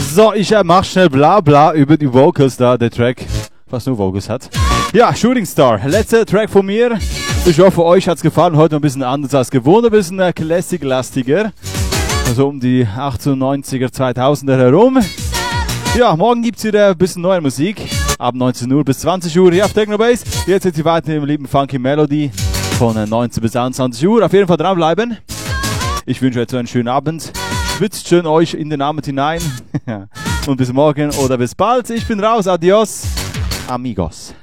So, ich mach schnell bla bla über die Vocals da, der Track, was nur Vocals hat. Ja, Shooting Star, letzter Track von mir. Ich hoffe, euch hat's gefallen. Heute ein bisschen anders als gewohnt, ein bisschen Classic-lastiger. Also um die 98er, 2000er herum. Ja, morgen gibt's wieder ein bisschen neue Musik. Ab 19 Uhr bis 20 Uhr hier auf Technobase. Jetzt sind sie weiter im lieben Funky Melody von 19 bis 21 Uhr. Auf jeden Fall dranbleiben. Ich wünsche euch einen schönen Abend. Schwitzt schön euch in den Abend hinein. Und bis morgen oder bis bald. Ich bin raus. Adios, amigos.